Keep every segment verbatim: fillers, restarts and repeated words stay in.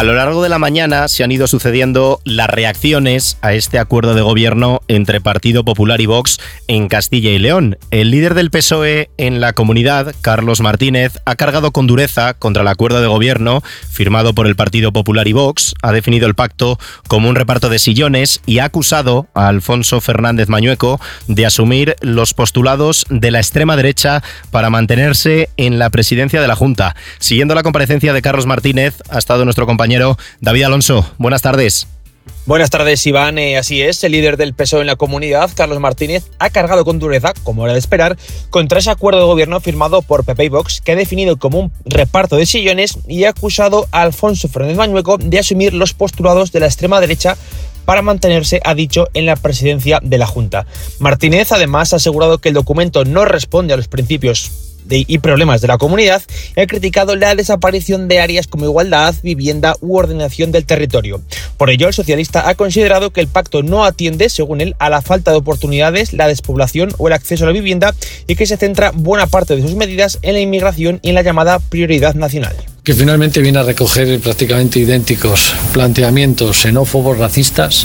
A lo largo de la mañana se han ido sucediendo las reacciones a este acuerdo de gobierno entre Partido Popular y Vox en Castilla y León. El líder del P S O E en la comunidad, Carlos Martínez, ha cargado con dureza contra el acuerdo de gobierno firmado por el Partido Popular y Vox, ha definido el pacto como un reparto de sillones y ha acusado a Alfonso Fernández Mañueco de asumir los postulados de la extrema derecha para mantenerse en la presidencia de la Junta. Siguiendo la comparecencia de Carlos Martínez, ha estado nuestro compañero compañero David Alonso. Buenas tardes. Buenas tardes, Iván. Eh, así es, el líder del P S O E en la comunidad, Carlos Martínez, ha cargado con dureza, como era de esperar, contra ese acuerdo de gobierno firmado por P P y Vox, que ha definido como un reparto de sillones y ha acusado a Alfonso Fernández Mañueco de asumir los postulados de la extrema derecha para mantenerse, ha dicho, en la presidencia de la Junta. Martínez, además, ha asegurado que el documento no responde a los principios De, y problemas de la comunidad y ha criticado la desaparición de áreas como igualdad, vivienda u ordenación del territorio. Por ello, el socialista ha considerado que el pacto no atiende, según él, a la falta de oportunidades, la despoblación o el acceso a la vivienda y que se centra buena parte de sus medidas en la inmigración y en la llamada prioridad nacional. Que finalmente viene a recoger prácticamente idénticos planteamientos xenófobos, racistas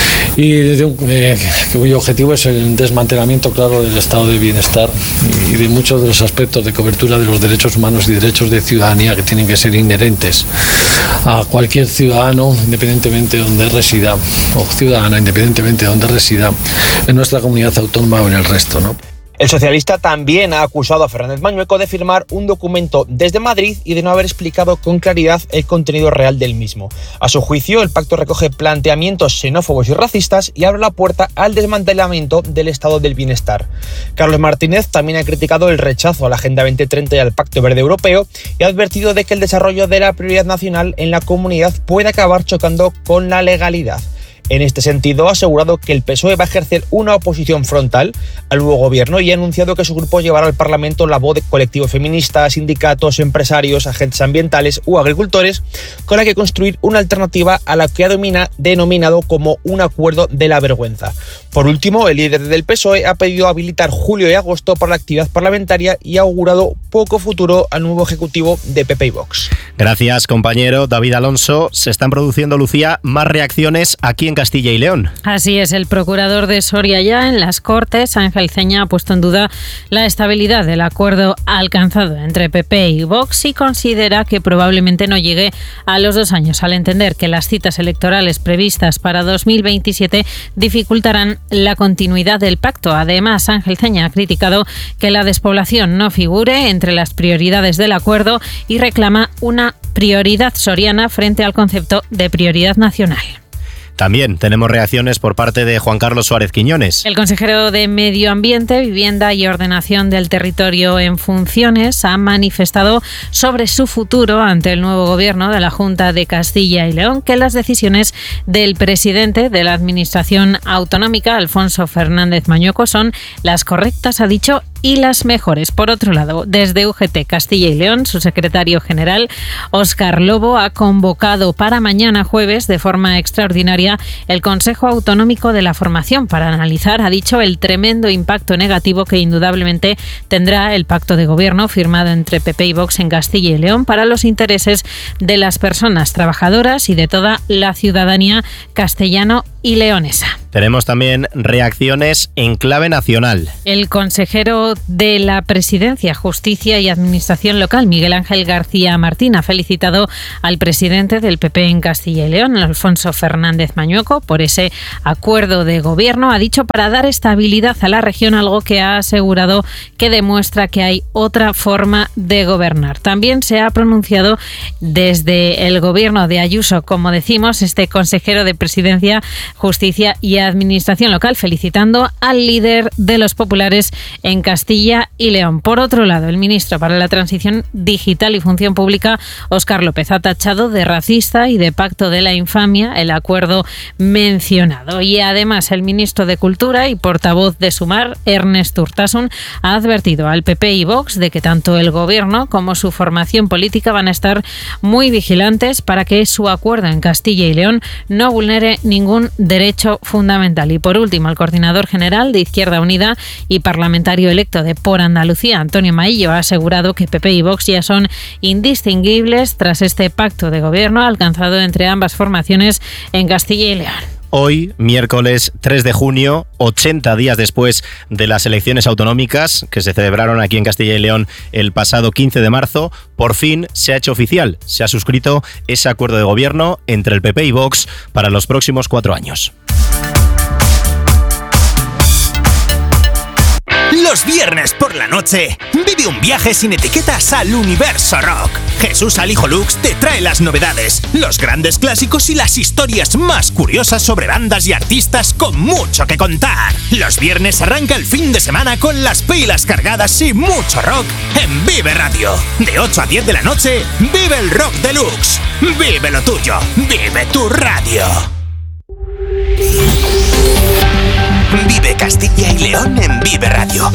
y de un, eh, cuyo objetivo es el desmantelamiento claro del estado de bienestar y de muchos de los aspectos de cobertura de los derechos humanos y derechos de ciudadanía que tienen que ser inherentes a cualquier ciudadano independientemente de donde resida o ciudadana independientemente de donde resida en nuestra comunidad autónoma o en el resto, ¿no? El socialista también ha acusado a Fernández Mañueco de firmar un documento desde Madrid y de no haber explicado con claridad el contenido real del mismo. A su juicio, el pacto recoge planteamientos xenófobos y racistas y abre la puerta al desmantelamiento del estado del bienestar. Carlos Martínez también ha criticado el rechazo a la Agenda veinte treinta y al Pacto Verde Europeo y ha advertido de que el desarrollo de la prioridad nacional en la comunidad puede acabar chocando con la legalidad. En este sentido, ha asegurado que el P S O E va a ejercer una oposición frontal al nuevo gobierno y ha anunciado que su grupo llevará al Parlamento la voz de colectivos feministas, sindicatos, empresarios, agentes ambientales u agricultores, con la que construir una alternativa a la que ha domina, denominado como un acuerdo de la vergüenza. Por último, el líder del P S O E ha pedido habilitar julio y agosto para la actividad parlamentaria y ha augurado poco futuro al nuevo ejecutivo de P P y Vox. Gracias, compañero David Alonso. Se están produciendo, Lucía, más reacciones aquí en Castilla y León. Así es, el procurador de Soria ya en las Cortes, Ángel Ceña, ha puesto en duda la estabilidad del acuerdo alcanzado entre P P y Vox y considera que probablemente no llegue a los dos años, al entender que las citas electorales previstas para dos mil veintisiete dificultarán la continuidad del pacto. Además, Ángel Ceña ha criticado que la despoblación no figure entre las prioridades del acuerdo y reclama una prioridad soriana frente al concepto de prioridad nacional. También tenemos reacciones por parte de Juan Carlos Suárez Quiñones. El consejero de Medio Ambiente, Vivienda y Ordenación del Territorio en funciones ha manifestado sobre su futuro ante el nuevo gobierno de la Junta de Castilla y León que las decisiones del presidente de la Administración Autonómica, Alfonso Fernández Mañueco, son las correctas, ha dicho, y las mejores. Por otro lado, desde U G T Castilla y León, su secretario general, Óscar Lobo, ha convocado para mañana jueves de forma extraordinaria el Consejo Autonómico de la Formación para analizar, ha dicho, el tremendo impacto negativo que indudablemente tendrá el pacto de gobierno firmado entre P P y Vox en Castilla y León para los intereses de las personas trabajadoras y de toda la ciudadanía castellano y leonesa. Tenemos también reacciones en clave nacional. El consejero de la Presidencia, Justicia y Administración Local, Miguel Ángel García Martín, ha felicitado al presidente del P P en Castilla y León, Alfonso Fernández Mañueco, por ese acuerdo de gobierno, ha dicho, para dar estabilidad a la región, algo que ha asegurado que demuestra que hay otra forma de gobernar. También se ha pronunciado desde el gobierno de Ayuso, como decimos, este consejero de Presidencia, Justicia y Administración Local, felicitando al líder de los populares en Castilla y León. Por otro lado, el ministro para la Transición Digital y Función Pública, Óscar López, ha tachado de racista y de pacto de la infamia el acuerdo mencionado. Y además, el ministro de Cultura y portavoz de Sumar, Ernest Urtasun, ha advertido al P P y Vox de que tanto el gobierno como su formación política van a estar muy vigilantes para que su acuerdo en Castilla y León no vulnere ningún derecho fundamental. fundamental. Y por último, el coordinador general de Izquierda Unida y parlamentario electo de Por Andalucía, Antonio Maillo, ha asegurado que P P y Vox ya son indistinguibles tras este pacto de gobierno alcanzado entre ambas formaciones en Castilla y León. Hoy, miércoles tres de junio, ochenta días después de las elecciones autonómicas que se celebraron aquí en Castilla y León el pasado quince de marzo, por fin se ha hecho oficial, se ha suscrito ese acuerdo de gobierno entre el P P y Vox para los próximos cuatro años. Los viernes por la noche, vive un viaje sin etiquetas al universo rock. Jesús Alijo Lux te trae las novedades, los grandes clásicos y las historias más curiosas sobre bandas y artistas con mucho que contar. Los viernes arranca el fin de semana con las pilas cargadas y mucho rock en Vive Radio. De ocho a diez de la noche, vive el rock deluxe. Vive lo tuyo, vive tu radio. Vive Castilla y León en Vive Radio.